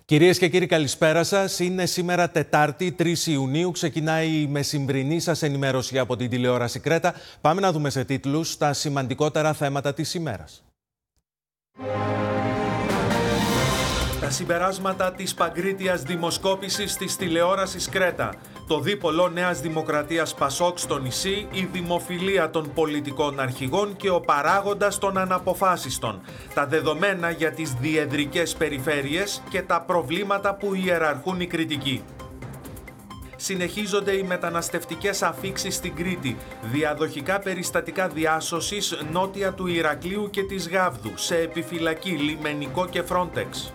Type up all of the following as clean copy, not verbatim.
Κυρίες και κύριοι, καλησπέρα σας. Είναι σήμερα Τετάρτη, 3 Ιουνίου. Ξεκινάει η μεσημβρινή σας ενημέρωση από την τηλεόραση Κρέτα. Πάμε να δούμε σε τίτλους τα σημαντικότερα θέματα της ημέρας. Τα συμπεράσματα της παγκρίτιας δημοσκόπησης της τηλεόρασης Κρέτα. Το δίπολο Νέας Δημοκρατίας Πασόκ στο νησί, η δημοφιλία των πολιτικών αρχηγών και ο παράγοντας των αναποφάσιστων. Τα δεδομένα για τις διεδρικές περιφέρειες και τα προβλήματα που ιεραρχούν οι κριτικοί. Συνεχίζονται οι μεταναστευτικές αφίξεις στην Κρήτη. Διαδοχικά περιστατικά διάσωσης νότια του Ηρακλείου και της Γάβδου, σε επιφυλακή, λιμενικό και Frontex.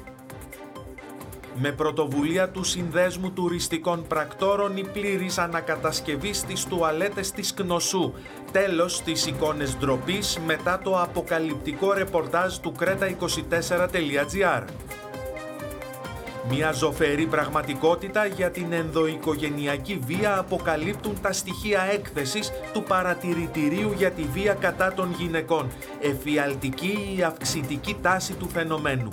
Με πρωτοβουλία του Συνδέσμου Τουριστικών Πρακτόρων η πλήρης ανακατασκευή στις τουαλέτες της Κνωσού. Τέλος στις εικόνες ντροπής μετά το αποκαλυπτικό ρεπορτάζ του Κρέτα24.gr. Μια ζωφερή πραγματικότητα για την ενδοοικογενειακή βία αποκαλύπτουν τα στοιχεία έκθεσης του Παρατηρητηρίου για τη βία κατά των γυναικών. Εφιαλτική η αυξητική τάση του φαινομένου.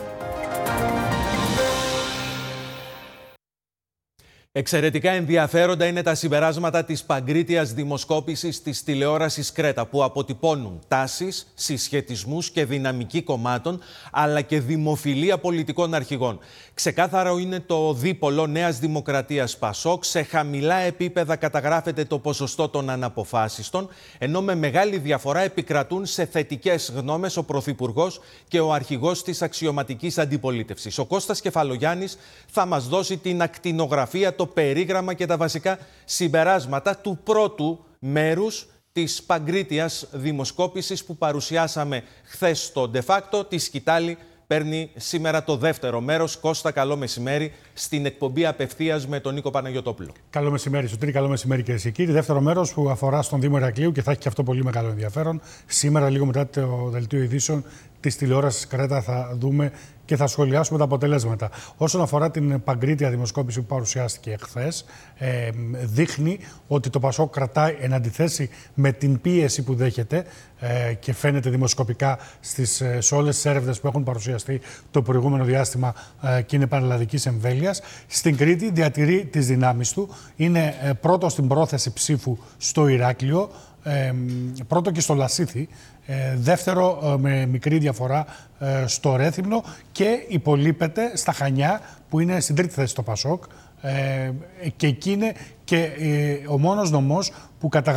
Εξαιρετικά ενδιαφέροντα είναι τα συμπεράσματα της παγκρίτιας δημοσκόπησης της τηλεόρασης Κρέτα, που αποτυπώνουν τάσεις, συσχετισμούς και δυναμική κομμάτων, αλλά και δημοφιλία πολιτικών αρχηγών. Ξεκάθαρο είναι το δίπολο Νέας Δημοκρατίας Πασόκ. Σε χαμηλά επίπεδα καταγράφεται το ποσοστό των αναποφάσιστων, ενώ με μεγάλη διαφορά επικρατούν σε θετικές γνώμες ο Πρωθυπουργός και ο αρχηγός της αξιωματικής αντιπολίτευσης. Ο Κώστας Κεφαλογιάννης θα μας δώσει την ακτινογραφία, το περίγραμμα και τα βασικά συμπεράσματα του πρώτου μέρους της παγκρίτιας δημοσκόπησης που παρουσιάσαμε χθες στο De Facto. Τη σκητάλη παίρνει σήμερα το δεύτερο μέρος. Κώστα, καλό μεσημέρι στην εκπομπή Απευθείας με τον Νίκο Παναγιωτόπουλο. Καλό μεσημέρι, Σωτήρη, καλό μεσημέρι, κυρίες και κύριοι. Δεύτερο μέρος που αφορά στον Δήμο Ηρακλείου και θα έχει και αυτό πολύ μεγάλο ενδιαφέρον. Σήμερα, λίγο μετά το δελτίο ειδήσεων της τηλεόρασης Κρέτα, θα δούμε και θα σχολιάσουμε τα αποτελέσματα. Όσον αφορά την παγκρίτια δημοσκόπηση που παρουσιάστηκε χθες, δείχνει ότι το Πασόκ κρατάει, εν αντιθέσει με την πίεση που δέχεται και φαίνεται δημοσκοπικά σε όλες τις έρευνες που έχουν παρουσιαστεί το προηγούμενο διάστημα και είναι πανελλαδικής εμβέλειας. Στην Κρήτη διατηρεί τις δυνάμεις του, είναι πρώτο στην πρόθεση ψήφου στο Ηράκλειο, πρώτο και στο Λασίθι, δεύτερο με μικρή διαφορά στο Ρέθυμνο και υπολείπεται στα Χανιά που είναι στην τρίτη θέση το Πασόκ και εκεί είναι και ο μόνος νομός που